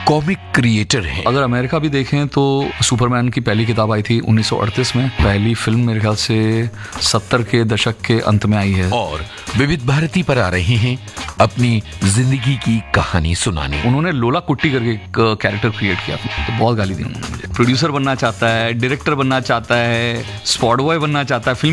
Comic creator हैं। अगर America भी देखें तो सुपरमैन की पहली किताब आई थी 1938 में, पहली फिल्म मेरे ख्याल से 70 के दशक के अंत में आई है। और विविध भारती पर आ रहे हैं अपनी जिंदगी की कहानी सुनाने। उन्होंने लोला कुट्टी करके एक कैरेक्टर क्रिएट किया, तो बहुत गाली दी उन्होंने मुझे। प्रोड्यूसर बनना चाहता है, डायरेक्टर बनना चाहता है, स्पॉट बॉय बनना चाहता है, फिल्म